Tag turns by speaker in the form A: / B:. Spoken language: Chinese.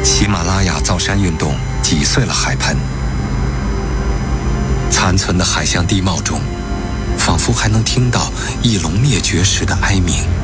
A: 喜马拉雅造山运动挤碎了海盆，残存的海象地貌中，仿佛还能听到翼龙灭绝时的哀鸣。